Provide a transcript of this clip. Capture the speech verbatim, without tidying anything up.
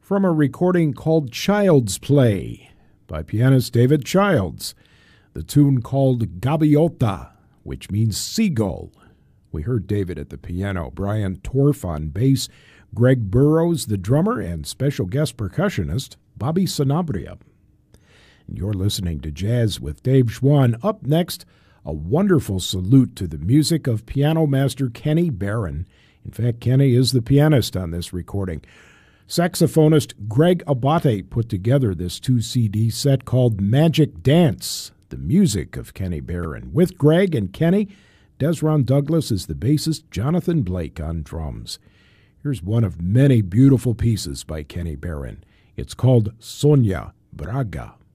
from a recording called Child's Play by pianist David Childs. The tune called Gaviota, which means seagull. We heard David at the piano, Brian Torf on bass, Greg Burrows, the drummer, and special guest percussionist Bobby Sanabria. You're listening to Jazz with Dave Schwann. Up next, a wonderful salute to the music of piano master Kenny Barron. In fact, Kenny is the pianist on this recording. Saxophonist Greg Abate put together this two-C D set called Magic Dance, the music of Kenny Barron. With Greg and Kenny, Desron Douglas is the bassist, Jonathan Blake on drums. Here's one of many beautiful pieces by Kenny Barron. It's called Sonia Braga.